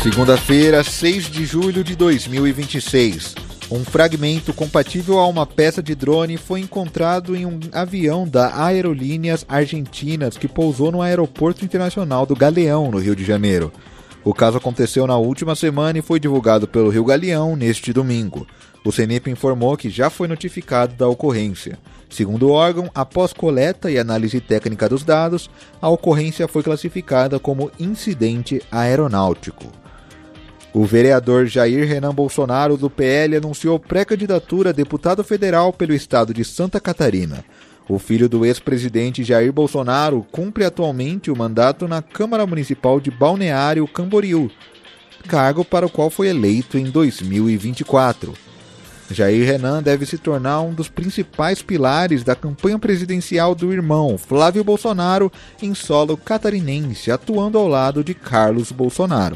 Segunda-feira, 6 de julho de 2026. Um fragmento compatível a uma peça de drone foi encontrado em um avião da Aerolíneas Argentinas que pousou no Aeroporto Internacional do Galeão, no Rio de Janeiro. O caso aconteceu na última semana e foi divulgado pelo Rio Galeão neste domingo. O CENIP informou que já foi notificado da ocorrência. Segundo o órgão, após coleta e análise técnica dos dados, a ocorrência foi classificada como incidente aeronáutico. O vereador Jair Renan Bolsonaro, do PL, anunciou pré-candidatura a deputado federal pelo estado de Santa Catarina. O filho do ex-presidente Jair Bolsonaro cumpre atualmente o mandato na Câmara Municipal de Balneário Camboriú, cargo para o qual foi eleito em 2024. Jair Renan deve se tornar um dos principais pilares da campanha presidencial do irmão Flávio Bolsonaro em solo catarinense, atuando ao lado de Carlos Bolsonaro.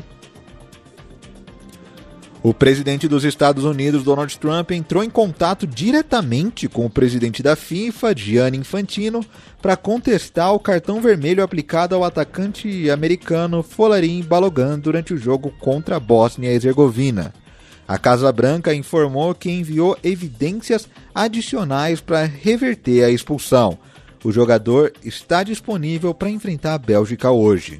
O presidente dos Estados Unidos, Donald Trump, entrou em contato diretamente com o presidente da FIFA, Gianni Infantino, para contestar o cartão vermelho aplicado ao atacante americano Folarin Balogun durante o jogo contra a Bósnia e Herzegovina. A Casa Branca informou que enviou evidências adicionais para reverter a expulsão. O jogador está disponível para enfrentar a Bélgica hoje.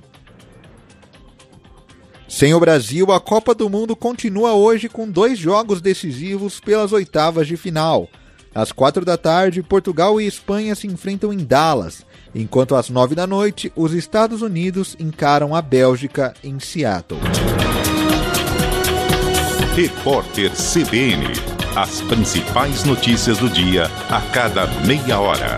Sem o Brasil, a Copa do Mundo continua hoje com 2 jogos decisivos pelas oitavas de final. Às 4 da tarde, Portugal e Espanha se enfrentam em Dallas, enquanto às 9 da noite, os Estados Unidos encaram a Bélgica em Seattle. Repórter CBN. As principais notícias do dia a cada meia hora.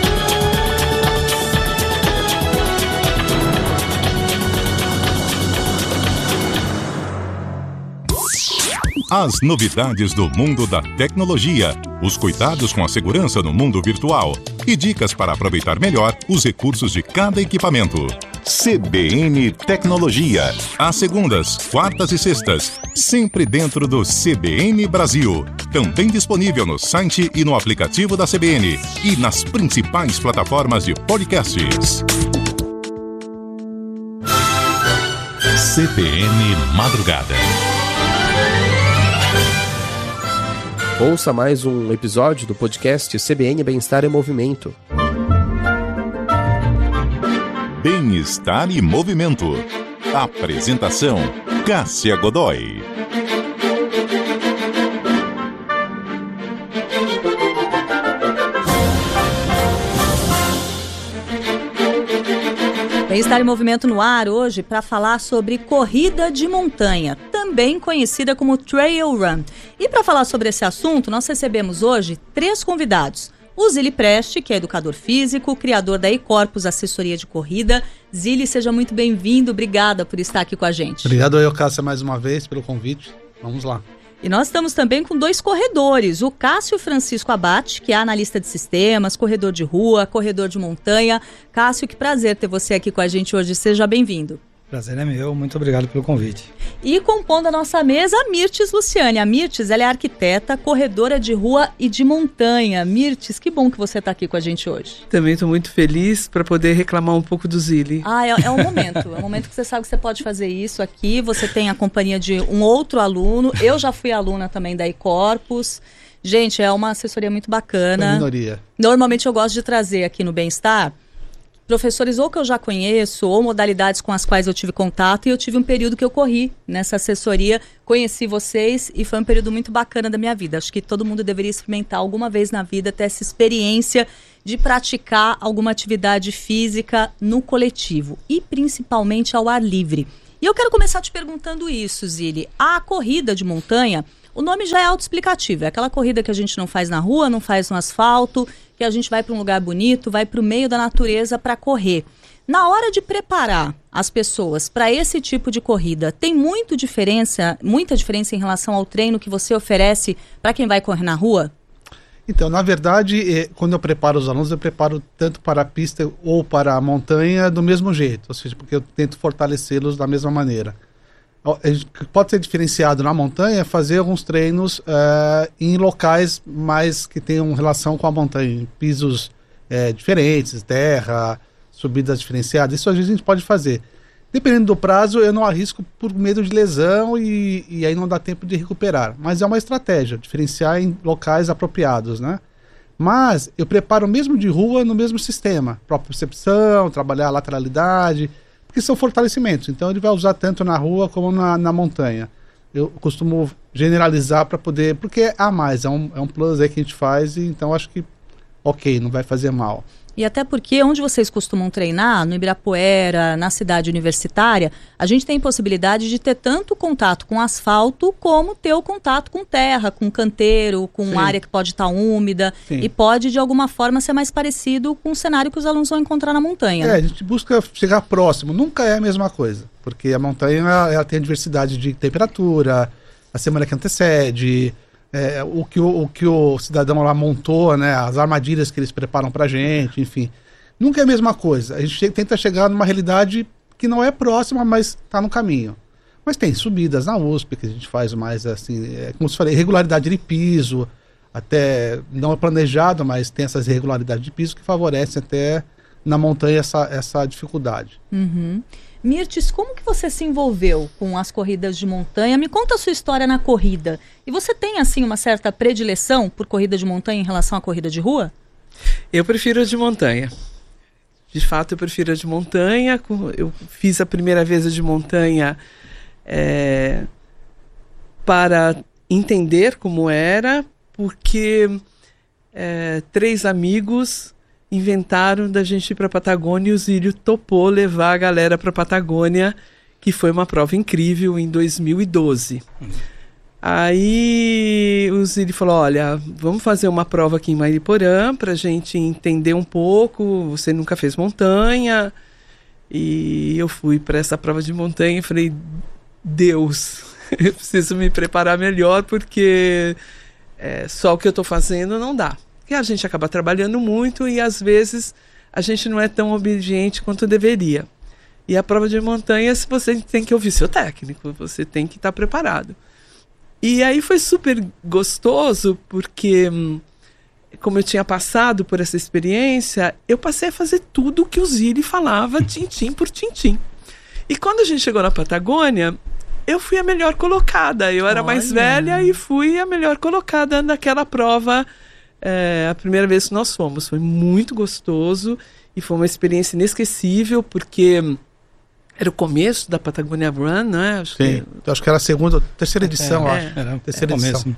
As novidades do mundo da tecnologia, os cuidados com a segurança no mundo virtual e dicas para aproveitar melhor os recursos de cada equipamento. CBN Tecnologia, às segundas, quartas e sextas, sempre dentro do CBN Brasil. Também disponível no site e no aplicativo da CBN e nas principais plataformas de podcasts. CBN Madrugada. Ouça mais um episódio do podcast CBN Bem-Estar em Movimento. Bem-Estar e Movimento. Apresentação: Cássia Godoy. Bem-Estar em Movimento no ar hoje para falar sobre corrida de montanha, também conhecida como Trail Run. E para falar sobre esse assunto, nós recebemos hoje 3 convidados. O Zili Preste, que é educador físico, criador da E-Corpus Assessoria de Corrida. Zili, seja muito bem-vindo, obrigada por estar aqui com a gente. Obrigado eu, Cássia, mais uma vez pelo convite. Vamos lá. E nós estamos também com 2 corredores, o Cássio Francisco Abate, que é analista de sistemas, corredor de rua, corredor de montanha. Cássio, que prazer ter você aqui com a gente hoje, seja bem-vindo. Prazer é meu, muito obrigado pelo convite. E compondo a nossa mesa, a Mirtes Luciane. A Mirtes, ela é arquiteta, corredora de rua e de montanha. Mirtes, que bom que você está aqui com a gente hoje. Também estou muito feliz para poder reclamar um pouco do Zili. É um momento, é um momento que você sabe que você pode fazer isso aqui. Você tem a companhia de um outro aluno. Eu já fui aluna também da E-Corpus. Gente, é uma assessoria muito bacana. Minoria. Normalmente eu gosto de trazer aqui no Bem-Estar professores ou que eu já conheço, ou modalidades com as quais eu tive contato, e eu tive um período que eu corri nessa assessoria, conheci vocês e foi um período muito bacana da minha vida. Acho que todo mundo deveria experimentar alguma vez na vida, ter essa experiência de praticar alguma atividade física no coletivo e principalmente ao ar livre. E eu quero começar te perguntando isso, Zili. A corrida de montanha, o nome já é autoexplicativo, é aquela corrida que a gente não faz na rua, não faz no asfalto, que a gente vai para um lugar bonito, vai para o meio da natureza para correr. Na hora de preparar as pessoas para esse tipo de corrida, tem muita diferença em relação ao treino que você oferece para quem vai correr na rua? Então, na verdade, quando eu preparo os alunos, eu preparo tanto para a pista ou para a montanha do mesmo jeito, ou seja, porque eu tento fortalecê-los da mesma maneira. Pode ser diferenciado na montanha, fazer alguns treinos em locais mais que tenham relação com a montanha, em pisos diferentes, terra, subidas diferenciadas. Isso a gente pode fazer. Dependendo do prazo, eu não arrisco por medo de lesão e aí não dá tempo de recuperar. Mas é uma estratégia, diferenciar em locais apropriados, né? Mas eu preparo mesmo de rua no mesmo sistema. Propriocepção, trabalhar a lateralidade, porque são fortalecimentos. Então ele vai usar tanto na rua como na montanha. Eu costumo generalizar para poder... Porque é a mais, é um plus aí que a gente faz, e então acho que ok, não vai fazer mal. E até porque onde vocês costumam treinar, no Ibirapuera, na cidade universitária, a gente tem possibilidade de ter tanto contato com asfalto como ter o contato com terra, com canteiro, com área que pode estar úmida. Sim. E pode de alguma forma ser mais parecido com o cenário que os alunos vão encontrar na montanha. Né? A gente busca chegar próximo, nunca é a mesma coisa, porque a montanha ela tem a diversidade de temperatura, a semana que antecede... o que o cidadão lá montou, né, as armadilhas que eles preparam pra gente, enfim. Nunca é a mesma coisa. A gente tenta chegar numa realidade que não é próxima, mas está no caminho. Mas tem subidas na USP que a gente faz mais assim, como se falei, irregularidade de piso, até não é planejado, mas tem essas irregularidades de piso que favorecem até na montanha essa dificuldade. Uhum. Mirtes, como que você se envolveu com as corridas de montanha? Me conta a sua história na corrida. E você tem, assim, uma certa predileção por corrida de montanha em relação à corrida de rua? Eu prefiro a de montanha. De fato, eu prefiro a de montanha. Eu fiz a primeira vez a de montanha para entender como era, porque 3 amigos... inventaram da gente ir para a Patagônia e o Zílio topou levar a galera para a Patagônia, que foi uma prova incrível em 2012. Aí o Zílio falou, olha, vamos fazer uma prova aqui em Mariporã para a gente entender um pouco, você nunca fez montanha. E eu fui para essa prova de montanha e falei, Deus, eu preciso me preparar melhor porque só o que eu estou fazendo não dá. Porque a gente acaba trabalhando muito e às vezes a gente não é tão obediente quanto deveria. E a prova de montanha, você tem que ouvir seu técnico, você tem que estar preparado. E aí foi super gostoso, porque como eu tinha passado por essa experiência, eu passei a fazer tudo o que o Zílio falava, tintim por tintim. E quando a gente chegou na Patagônia, eu fui a melhor colocada. Eu era mais velha e fui a melhor colocada naquela prova. A primeira vez que nós fomos, foi muito gostoso e foi uma experiência inesquecível, porque era o começo da Patagonia Run, né? Acho que era a terceira edição, acho. Era terceira edição.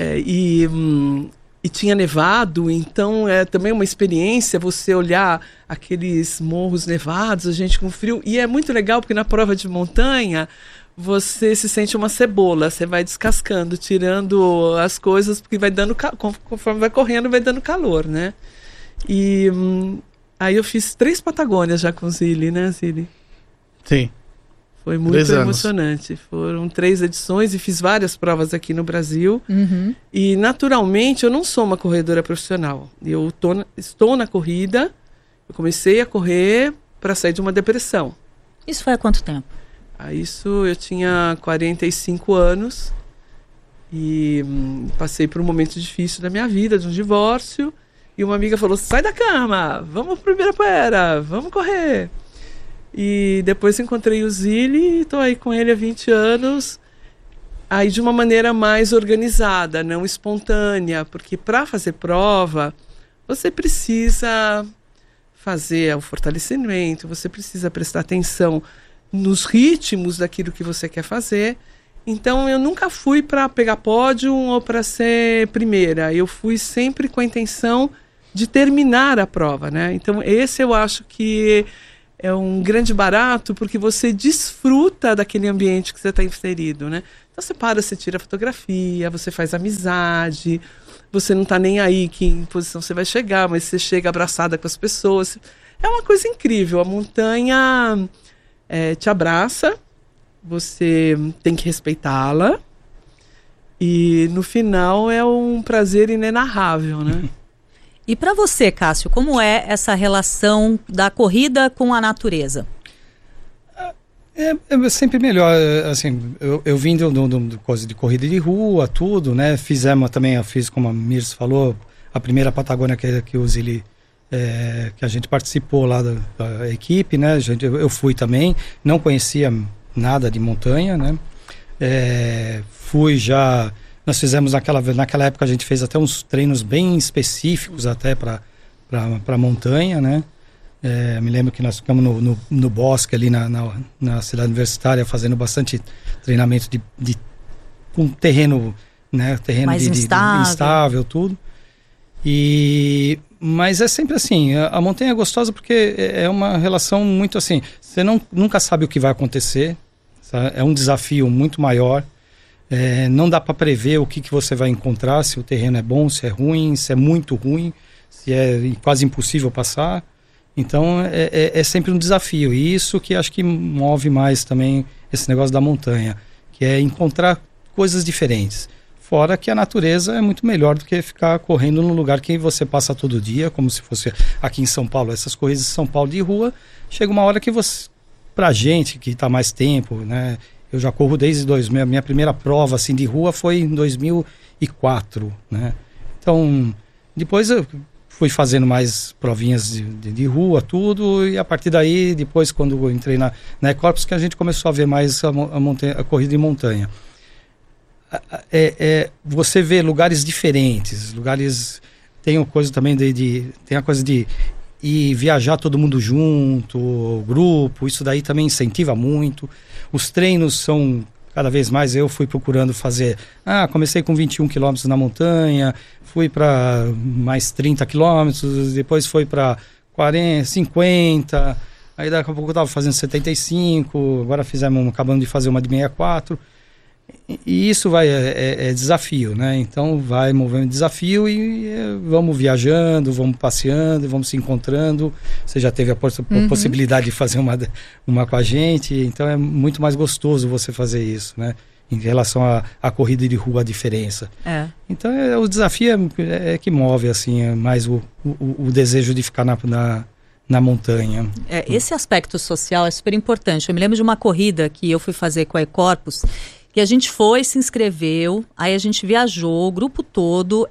E tinha nevado, então é também uma experiência você olhar aqueles morros nevados, a gente com frio, e é muito legal porque na prova de montanha você se sente uma cebola, você vai descascando, tirando as coisas, porque vai dando, conforme vai correndo, vai dando calor, né? E aí eu fiz 3 Patagônias já com o Zílio, né, Zílio? Sim. Foi muito emocionante. Foram 3 edições e fiz várias provas aqui no Brasil. Uhum. E, naturalmente, eu não sou uma corredora profissional. Eu estou na corrida, eu comecei a correr para sair de uma depressão. Isso foi há quanto tempo? Isso eu tinha 45 anos e passei por um momento difícil da minha vida, de um divórcio, e uma amiga falou, sai da cama, vamos pro Ibirapuera, vamos correr. E depois encontrei o Zílio e estou aí com ele há 20 anos, aí de uma maneira mais organizada, não espontânea, porque para fazer prova você precisa fazer o fortalecimento, você precisa prestar atenção nos ritmos daquilo que você quer fazer. Então eu nunca fui para pegar pódio ou para ser primeira. Eu fui sempre com a intenção de terminar a prova, né? Então esse eu acho que é um grande barato, porque você desfruta daquele ambiente que você está inserido, né? Então você para, você tira fotografia, você faz amizade, você não está nem aí que em posição você vai chegar, mas você chega abraçada com as pessoas. É uma coisa incrível. A montanha te abraça, você tem que respeitá-la e no final é um prazer inenarrável, né? E para você, Cássio, como é essa relação da corrida com a natureza? É sempre melhor, assim, eu vim do coisa de corrida de rua, tudo, né? Fizemos também, eu fiz, como a Mirce falou, a primeira Patagônia que o Zílio que a gente participou lá da equipe, né? Eu fui também, não conhecia nada de montanha, né? Fui já... Nós fizemos naquela época, a gente fez até uns treinos bem específicos até para montanha, né? Me lembro que nós ficamos no bosque ali na cidade universitária fazendo bastante treinamento com terreno, né? Terreno mais instável, tudo. Mas é sempre assim, a montanha é gostosa porque é uma relação muito assim, você nunca sabe o que vai acontecer, sabe? É um desafio muito maior. Não dá para prever o que você vai encontrar, se o terreno é bom, se é ruim, se é muito ruim, se é quase impossível passar. Então é sempre um desafio, e isso que acho que move mais também esse negócio da montanha, que é encontrar coisas diferentes. Fora que a natureza é muito melhor do que ficar correndo num lugar que você passa todo dia, como se fosse aqui em São Paulo, essas corridas de São Paulo de rua, chega uma hora que pra gente que está mais tempo, né? Eu já corro desde 2000, minha primeira prova assim, de rua foi em 2004, né? Então, depois eu fui fazendo mais provinhas de rua, tudo, e a partir daí, depois quando eu entrei na Ecorpus, que a gente começou a ver mais a corrida de montanha. Você vê lugares diferentes, tem a coisa também tem a coisa de ir viajar todo mundo junto, grupo, isso daí também incentiva muito. Os treinos são cada vez mais, eu fui procurando fazer, comecei com 21 quilômetros na montanha, fui para mais 30 quilômetros, depois foi para 40, 50, aí daqui a pouco eu estava fazendo 75, agora acabamos de fazer uma de 64, e isso é desafio, né? Então vai movendo desafio e vamos viajando, vamos passeando, vamos se encontrando. Você já teve a possibilidade de fazer uma com a gente, então é muito mais gostoso você fazer isso, né? Em relação à corrida de rua, a diferença. Então o desafio é que move assim, mais o desejo de ficar na montanha. Esse aspecto social é super importante. Eu me lembro de uma corrida que eu fui fazer com a Ecorpus, que a gente se inscreveu, aí a gente viajou, o grupo todo,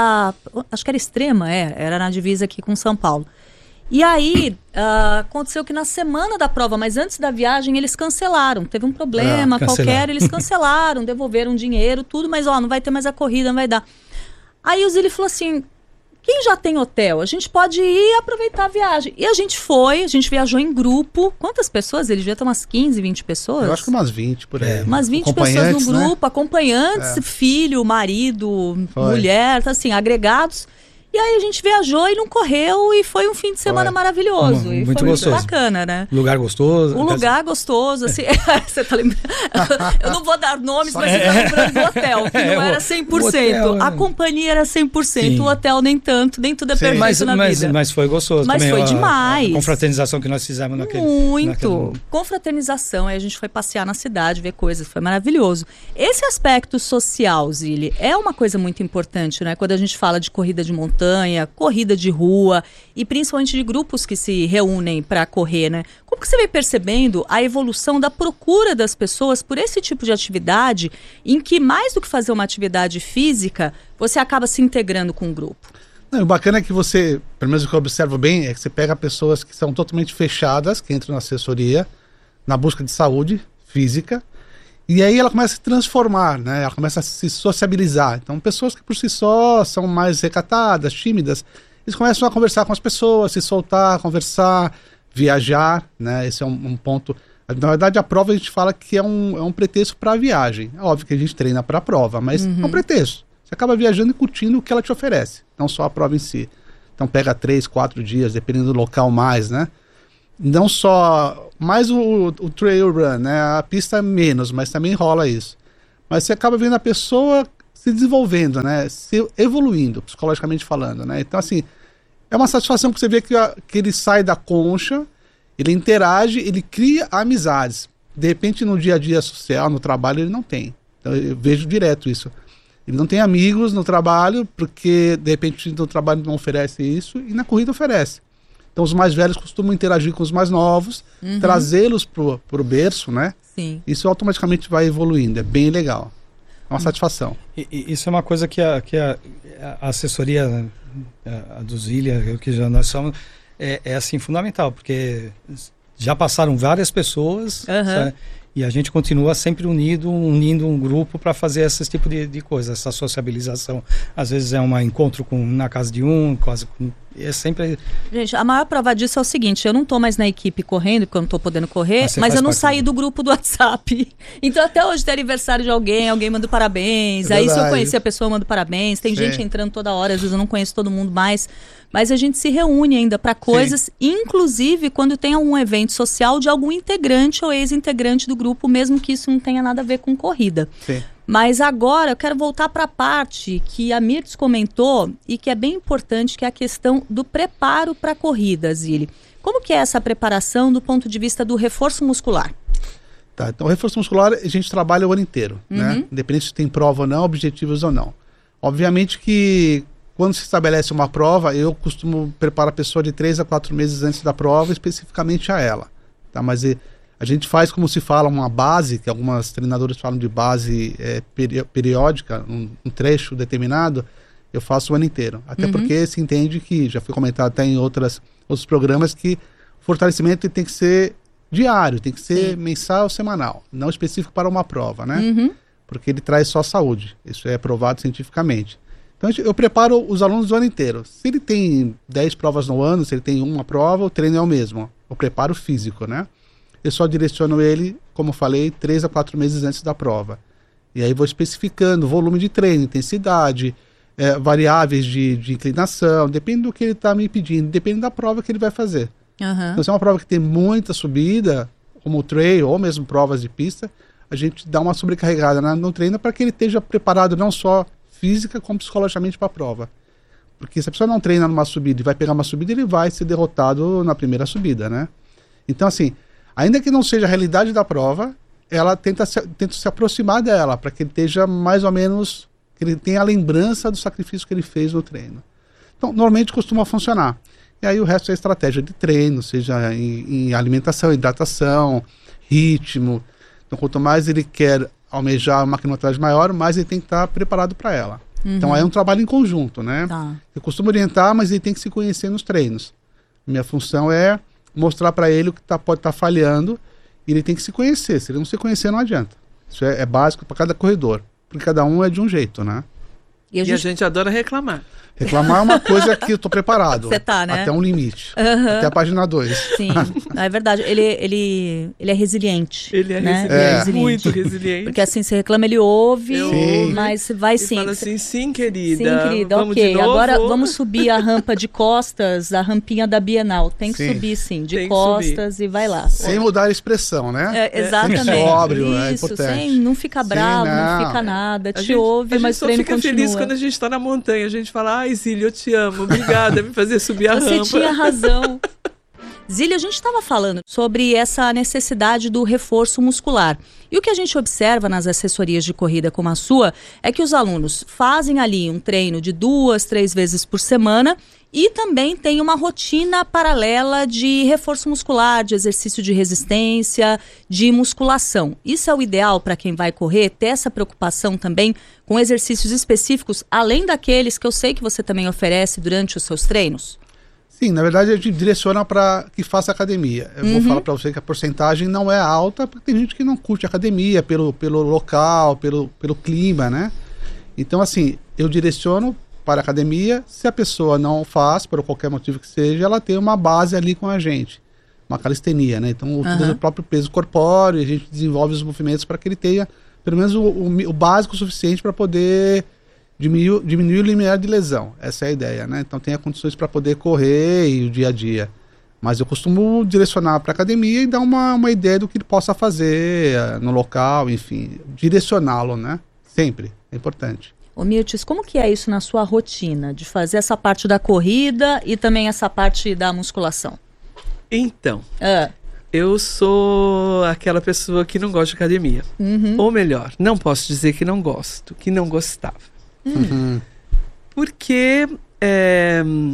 acho que era Extrema, era na divisa aqui com São Paulo. E aí, aconteceu que na semana da prova, mas antes da viagem, eles cancelaram. Teve um problema qualquer, eles cancelaram, devolveram dinheiro, tudo, mas não vai ter mais a corrida, não vai dar. Aí o Zilli falou assim, quem já tem hotel, a gente pode ir e aproveitar a viagem. E a gente viajou em grupo. Quantas pessoas? Ele devia ter umas 15, 20 pessoas? Eu acho que umas 20 por aí. Umas 20 pessoas no grupo, né? Acompanhantes, filho, marido, mulher, assim, agregados. E aí a gente viajou e não correu e foi um fim de semana maravilhoso. E muito foi gostoso. Muito bacana, né? Lugar gostoso. Um lugar gostoso, assim. Você tá lembrando? Eu não vou dar nomes, mas você tá lembrando do hotel, que não era 100%. Hotel, a companhia era 100%, sim. O hotel nem tanto, nem tudo é perfeito na vida. Mas foi gostoso mas também. Mas foi demais. A confraternização que nós fizemos naquele... Muito. Confraternização, aí a gente foi passear na cidade, ver coisas, foi maravilhoso. Esse aspecto social, Zilli, é uma coisa muito importante, né? Quando a gente fala de corrida de montanha, corrida de rua e principalmente de grupos que se reúnem para correr, né? Como que você vem percebendo a evolução da procura das pessoas por esse tipo de atividade em que mais do que fazer uma atividade física, você acaba se integrando com o grupo? Não, o bacana é que você, pelo menos o que eu observo bem, é que você pega pessoas que são totalmente fechadas, que entram na assessoria, na busca de saúde física, e aí ela começa a se transformar, né? Ela começa a se sociabilizar. Então, pessoas que por si só são mais recatadas, tímidas, eles começam a conversar com as pessoas, se soltar, conversar, viajar, né? Esse é um ponto. Na verdade, a prova a gente fala que é um pretexto para a viagem. É óbvio que a gente treina para a prova, mas é um pretexto. Você acaba viajando e curtindo o que ela te oferece, não só a prova em si. Então, pega 3, 4 dias, dependendo do local mais, né? Não só, mais o trail run, né? A pista é menos, mas também rola isso. Mas você acaba vendo a pessoa se desenvolvendo, né? Se evoluindo, psicologicamente falando, né? Então, assim, é uma satisfação que você vê que ele sai da concha, ele interage, ele cria amizades. De repente, no dia a dia social, no trabalho, ele não tem. Então, eu vejo direto isso. Ele não tem amigos no trabalho, porque, de repente, no trabalho não oferece isso, e na corrida oferece. Então os mais velhos costumam interagir com os mais novos, trazê-los pro berço, né? Sim. Isso automaticamente vai evoluindo, é bem legal. É uma satisfação. Isso é uma coisa que a assessoria a do Zília, que já nós somos, é assim fundamental, porque já passaram várias pessoas, sabe? E a gente continua sempre unindo um grupo para fazer esse tipo de coisa, essa sociabilização. Às vezes é um encontro na casa de é sempre... Gente, a maior prova disso é o seguinte, eu não tô mais na equipe correndo, porque eu não tô podendo correr, mas eu não saí do grupo do WhatsApp. Então até hoje tem aniversário de alguém manda parabéns, aí se eu conhecer a pessoa, eu mando parabéns, tem gente entrando toda hora, às vezes eu não conheço todo mundo mais, mas a gente se reúne ainda para coisas, inclusive quando tem algum evento social de algum integrante ou ex-integrante do grupo, mesmo que isso não tenha nada a ver com corrida. Sim. Mas agora eu quero voltar para a parte que a Mirtz comentou e que é bem importante, que é a questão do preparo para a corrida, Zílio. Como que é essa preparação do ponto de vista do reforço muscular? Tá, então o reforço muscular a gente trabalha o ano inteiro, né? Independente se tem prova ou não, objetivos ou não. Obviamente que quando se estabelece uma prova, eu costumo preparar a pessoa de 3 a 4 meses antes da prova, especificamente a ela. Tá? Mas a gente faz, como se fala, uma base, que algumas treinadoras falam de base periódica, um trecho determinado, eu faço o ano inteiro. Até porque se entende que, já foi comentado até em outros programas, que o fortalecimento tem que ser diário, tem que ser mensal ou semanal, não específico para uma prova, né? Porque ele traz só saúde, isso é provado cientificamente. Então eu preparo os alunos o ano inteiro. Se ele tem 10 provas no ano, se ele tem uma prova, o treino é o mesmo, o preparo físico, né? Eu só direciono ele, como eu falei, 3 a 4 meses antes da prova. E aí vou especificando volume de treino, intensidade, variáveis de inclinação, depende do que ele está me pedindo, depende da prova que ele vai fazer. Então se é uma prova que tem muita subida, como o trail ou mesmo provas de pista, a gente dá uma sobrecarregada no treino para que ele esteja preparado não só física como psicologicamente para a prova. Porque se a pessoa não treina numa subida e vai pegar uma subida, ele vai ser derrotado na primeira subida, né? Então assim, ainda que não seja a realidade da prova, ela tenta se aproximar dela, para que ele esteja mais ou menos, que ele tenha a lembrança do sacrifício que ele fez no treino. Então, normalmente costuma funcionar. E aí o resto é estratégia de treino, seja em alimentação, hidratação, ritmo. Então, quanto mais ele quer almejar uma quilometragem maior, mais ele tem que estar preparado para ela. Então, aí é um trabalho em conjunto, né? Eu costumo orientar, mas ele tem que se conhecer nos treinos. Minha função é mostrar para ele o que pode estar falhando, e ele tem que se conhecer. Se ele não se conhecer, não adianta. Isso é básico para cada corredor, porque cada um é de um jeito, né? E a gente adora reclamar. Reclamar é uma coisa que eu estou preparado. Você tá, né? Até um limite. Até a página 2. Sim, é verdade. Ele é resiliente. Ele é, né? resiliente, muito resiliente. Porque assim, você reclama, ele ouve, mas vai e sim. Fala assim, sim, querida. Sim, querida, vamos ok. de novo? Agora vamos subir a rampa de costas, a rampinha da Bienal. Tem que subir, sim, de costas e vai lá. Sem mudar a expressão, né? Exatamente. Sóbrio, é Isso, importante. não fica bravo, não fica nada. Te ouve, mas o treino continua. A gente só fica feliz quando a gente está na montanha. A gente fala, ai, Zília, eu te amo. Obrigada, me fazer subir a rampa. Você tinha razão. Zília, a gente estava falando sobre essa necessidade do reforço muscular. E o que a gente observa nas assessorias de corrida como a sua é que os alunos fazem ali um treino de 2, 3 vezes por semana e também tem uma rotina paralela de reforço muscular, de exercício de resistência, de musculação. Isso é o ideal para quem vai correr, ter essa preocupação também com exercícios específicos, além daqueles que eu sei que você também oferece durante os seus treinos? Sim, na verdade a gente direciona para que faça academia. Eu vou falar para você que a porcentagem não é alta, porque tem gente que não curte academia pelo local, pelo clima, né? Então assim, eu direciono para a academia. Se a pessoa não faz, por qualquer motivo que seja, ela tem uma base ali com a gente, uma calistenia, né? Então utiliza o próprio peso corpóreo e a gente desenvolve os movimentos para que ele tenha pelo menos o básico suficiente para poder diminuir o limiar de lesão. Essa é a ideia, né? Então tenha condições para poder correr e o dia a dia. Mas eu costumo direcionar para a academia e dar uma ideia do que ele possa fazer no local, enfim, direcioná-lo, né? Sempre, é importante. Ô Mirtz, como que é isso na sua rotina, de fazer essa parte da corrida e também essa parte da musculação? Então, eu sou aquela pessoa que não gosta de academia. Ou melhor, não posso dizer que não gosto, que não gostava. Porque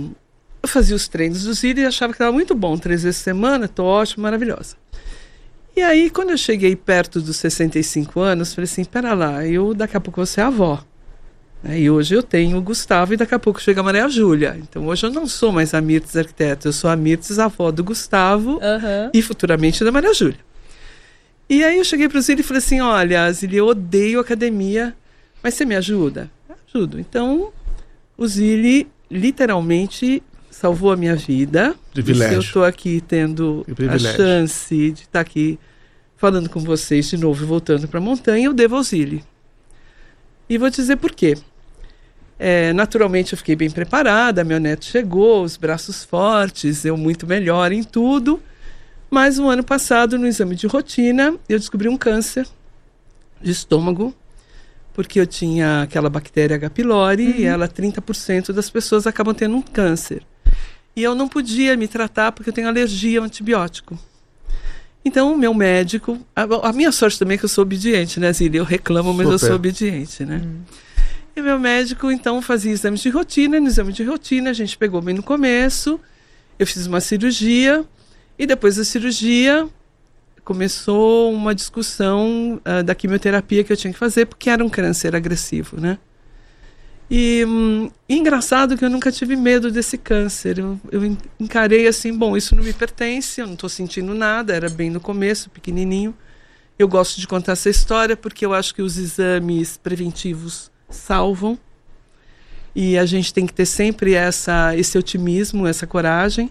eu fazia os treinos do Zília e achava que estava muito bom, 3 vezes por semana, tô ótimo, maravilhosa. E aí, quando eu cheguei perto dos 65 anos, falei assim, pera lá, daqui a pouco vou ser avó. E hoje eu tenho o Gustavo e daqui a pouco chega a Maria Júlia. Então hoje eu não sou mais a Mirtz arquiteta, eu sou a Mirtz avó do Gustavo e futuramente da Maria Júlia. E aí eu cheguei para o Zílio e falei assim, olha, Zílio, eu odeio academia, mas você me ajuda? Eu ajudo. Então o Zílio literalmente salvou a minha vida. Privilégio. Eu estou aqui tendo a chance de estar aqui falando com vocês de novo e voltando para a montanha, eu devo ao Zílio. E vou dizer por quê. Naturalmente eu fiquei bem preparada, meu neto chegou, os braços fortes, eu muito melhor em tudo, mas no ano passado, no exame de rotina, eu descobri um câncer de estômago, porque eu tinha aquela bactéria H. pylori, e ela, 30% das pessoas acabam tendo um câncer. E eu não podia me tratar porque eu tenho alergia ao antibiótico. Então, o meu médico... A minha sorte também é que eu sou obediente, né, Zília? Eu reclamo, mas eu sou obediente, né? E meu médico, então, fazia exames de rotina. No exame de rotina, a gente pegou bem no começo. Eu fiz uma cirurgia. E depois da cirurgia, começou uma discussão da quimioterapia que eu tinha que fazer, porque era um câncer agressivo, né? E engraçado que eu nunca tive medo desse câncer. Eu encarei assim, bom, isso não me pertence, eu não estou sentindo nada, era bem no começo, pequenininho. Eu gosto de contar essa história porque eu acho que os exames preventivos salvam. E a gente tem que ter sempre esse otimismo, essa coragem.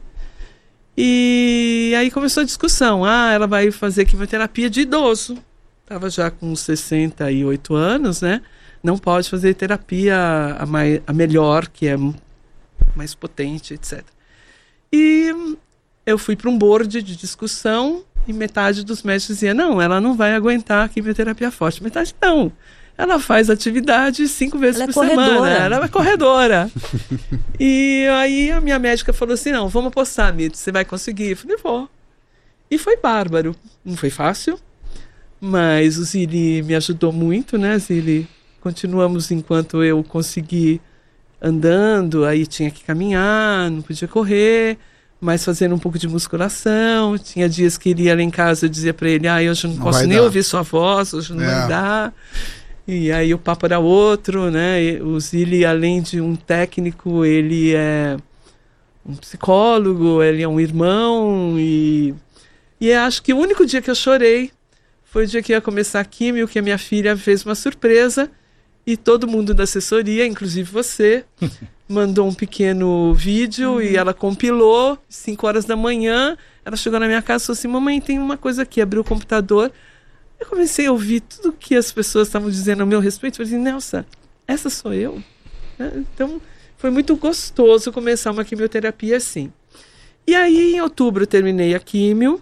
E aí começou a discussão. Ela vai fazer quimioterapia de idoso. Estava já com 68 anos, né? Não pode fazer terapia a melhor, que é mais potente, etc. E eu fui para um board de discussão e metade dos médicos dizia, não, ela não vai aguentar a quimioterapia forte. Metade, não. Ela faz atividade 5 vezes por semana. Ela é corredora. E aí a minha médica falou assim, não, vamos apostar, Mirtz, você vai conseguir? Eu falei, vou. E foi bárbaro. Não foi fácil, mas o Zílio me ajudou muito, né, Zílio? Continuamos enquanto eu consegui andando, aí tinha que caminhar, não podia correr, mas fazendo um pouco de musculação. Tinha dias que ele ia lá em casa, eu dizia para ele, hoje eu não posso nem ouvir sua voz, hoje não vai dar. E aí o papo era outro, né? O Zílio, além de um técnico, ele é um psicólogo, ele é um irmão. E acho que o único dia que eu chorei foi o dia que ia começar a químio, que a minha filha fez uma surpresa. E todo mundo da assessoria, inclusive você, mandou um pequeno vídeo e ela compilou, 5 horas da manhã. Ela chegou na minha casa e falou assim, mamãe, tem uma coisa aqui, abriu o computador. Eu comecei a ouvir tudo que as pessoas estavam dizendo a meu respeito. Eu falei assim, Nelsa, essa sou eu? Então, foi muito gostoso começar uma quimioterapia assim. E aí, em outubro, eu terminei a químio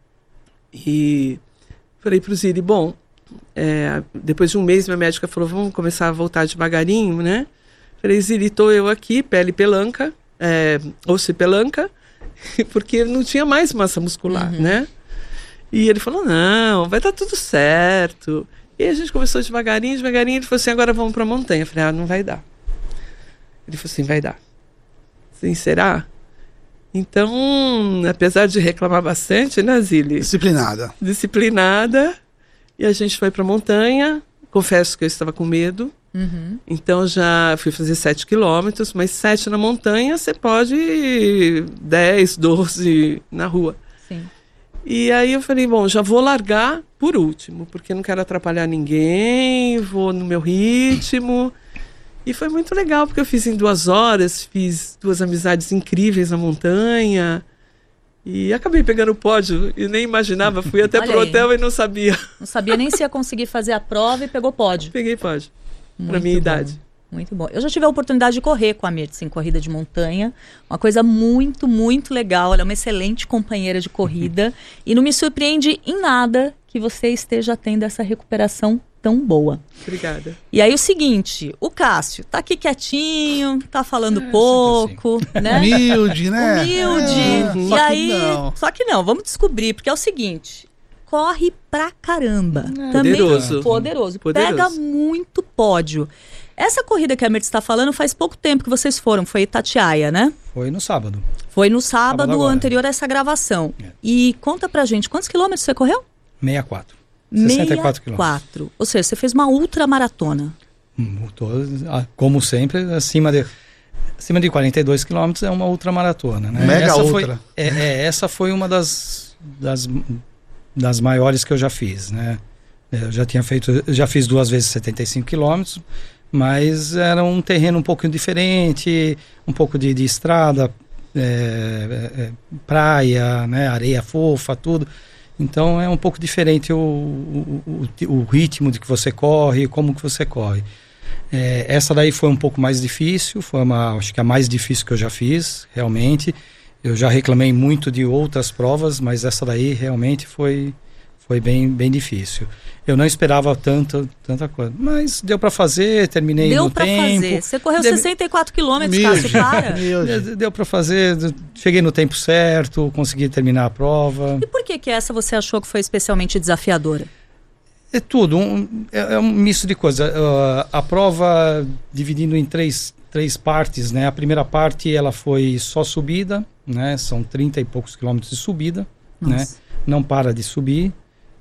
e falei para o Zílio, bom, depois de um mês, minha médica falou, vamos começar a voltar devagarinho, né? Falei, Zílio, estou eu aqui, pele pelanca, osso e pelanca, porque não tinha mais massa muscular, né? E ele falou, não, vai dar tudo certo. E a gente começou devagarinho, ele falou assim, agora vamos para a montanha. Eu falei, não vai dar. Ele falou assim, vai dar. Assim, será? Então, apesar de reclamar bastante, né, Zílio? Disciplinada. E a gente foi para a montanha. Confesso que eu estava com medo. Então já fui fazer 7 quilômetros, mas 7 na montanha você pode ir 10, 12 na rua. Sim. E aí eu falei, bom, já vou largar por último, porque não quero atrapalhar ninguém, vou no meu ritmo. E foi muito legal, porque eu fiz em 2 horas, fiz 2 amizades incríveis na montanha. E acabei pegando o pódio e nem imaginava, fui até pro hotel e não sabia. Não sabia nem se ia conseguir fazer a prova e pegou pódio. Peguei pódio, pra minha idade. Muito bom. Eu já tive a oportunidade de correr com a Mirtz em corrida de montanha. Uma coisa muito, muito legal. Ela é uma excelente companheira de corrida. E não me surpreende em nada que você esteja tendo essa recuperação tão boa. Obrigada. E aí o seguinte, o Cássio tá aqui quietinho, tá falando pouco, assim, né? Humilde, né? Humilde. E aí, só que não, vamos descobrir, porque é o seguinte, corre pra caramba. Também poderoso. Pega muito pódio. Essa corrida que a Mirtz está falando faz pouco tempo que vocês foram, foi Itatiaia, né? Foi no sábado. Foi no sábado anterior a essa gravação. E conta pra gente, quantos quilômetros você correu? 64. 64 quilômetros. 64. Ou seja, você fez uma ultramaratona. Como sempre, acima de 42 quilômetros é uma ultramaratona, né? Mega essa ultra. Essa foi uma das maiores que eu já fiz, né? Eu já fiz 2 vezes 75 quilômetros, mas era um terreno um pouco diferente, um pouco de estrada, praia, né? Areia fofa, tudo. Então é um pouco diferente o ritmo de que você corre, como que você corre. Essa daí foi um pouco mais difícil, acho que a mais difícil que eu já fiz, realmente. Eu já reclamei muito de outras provas, mas essa daí realmente foi bem difícil. Eu não esperava tanta coisa, mas deu para fazer, terminei no tempo. Deu para fazer. Você correu 64 quilômetros, Cássio, para. Deu para fazer, cheguei no tempo certo, consegui terminar a prova. E por que essa você achou que foi especialmente desafiadora? É tudo, é um misto de coisas. A prova dividindo em três partes, né? A primeira parte ela foi só subida, né? São 30 e poucos quilômetros de subida, né? Não para de subir,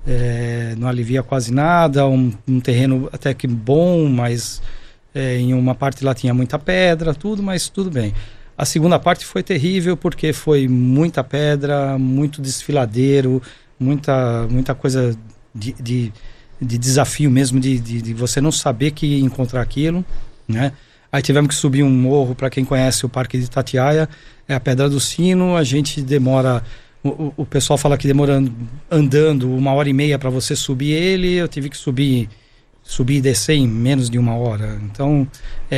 não alivia quase nada, um terreno até que bom, mas em uma parte lá tinha muita pedra, tudo, mas tudo bem. A segunda parte foi terrível porque foi muita pedra, muito desfiladeiro, muita coisa de desafio mesmo, de você não saber que ia encontrar aquilo, né? Aí tivemos que subir um morro, para quem conhece o Parque de Itatiaia, é a Pedra do Sino, a gente demora, o pessoal fala que demora andando 1h30 para você subir ele, eu tive que subir e descer em menos de 1 hora, então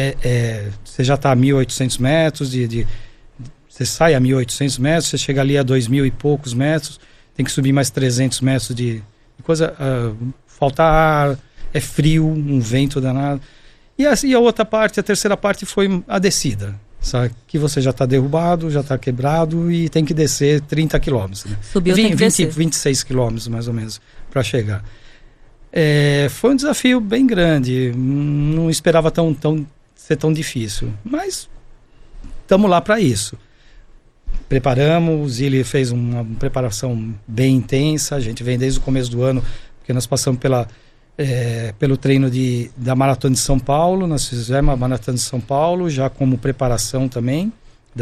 você já está a 1.800 metros, você sai a 1.800 metros, você chega ali a 2.000 e poucos metros, tem que subir mais 300 metros de coisa, falta ar, é frio, um vento danado. E a outra parte, a terceira parte, foi a descida, sabe? Que você já está derrubado, já está quebrado e tem que descer 30 quilômetros. Né? Subiu, tem que descer. 26 quilômetros, mais ou menos, para chegar. Foi um desafio bem grande, não esperava ser tão difícil, mas estamos lá para isso. Preparamos, o Zili fez uma preparação bem intensa, a gente vem desde o começo do ano, porque nós passamos pelo treino da Maratona de São Paulo, nós fizemos a Maratona de São Paulo, já como preparação também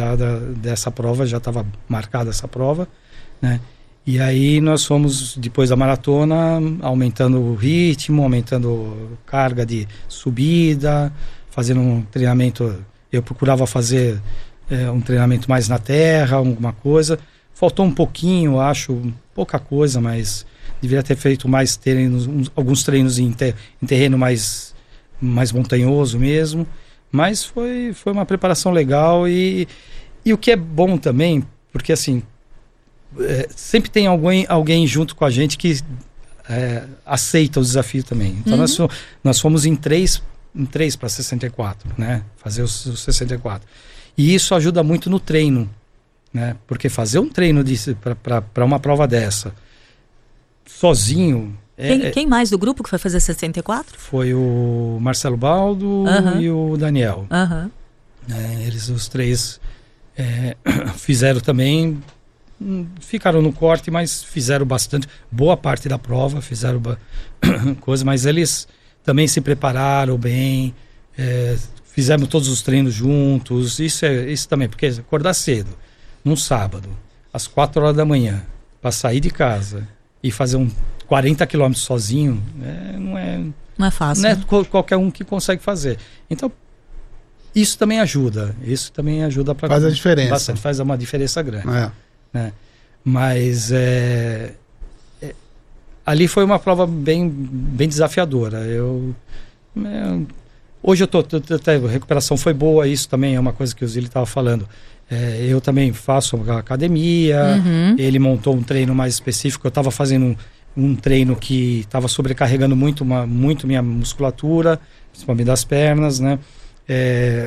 dessa prova, já estava marcada essa prova, né? E aí nós fomos, depois da maratona, aumentando o ritmo, aumentando carga de subida, fazendo um treinamento, eu procurava fazer um treinamento mais na terra, alguma coisa. Faltou um pouquinho, acho, pouca coisa, mas deveria ter feito mais treinos, alguns treinos em terreno mais montanhoso mesmo. Mas foi uma preparação legal e o que é bom também, porque assim, sempre tem alguém junto com a gente que aceita o desafio também. Então nós fomos em três para 64, né? Fazer os 64. E isso ajuda muito no treino, né? Porque fazer um treino para uma prova dessa, sozinho... Quem mais do grupo que foi fazer 64? Foi o Marcelo Baldo e o Daniel. Eles, os três, fizeram também... Ficaram no corte, mas fizeram bastante. Boa parte da prova, fizeram coisa, mas eles também se prepararam bem... Fizemos todos os treinos juntos, isso também, porque acordar cedo, num sábado, às 4 horas da manhã, para sair de casa e fazer 40 quilômetros sozinho, não é fácil. Não é qualquer um que consegue fazer. Então, isso também ajuda. Para faz a diferença. Bastante, faz uma diferença grande. Né? Mas ali foi uma prova bem desafiadora. Hoje a recuperação foi boa, isso também é uma coisa que o Zili estava falando. Eu também faço academia, ele montou um treino mais específico, eu estava fazendo um treino que estava sobrecarregando muito minha musculatura, principalmente das pernas, né?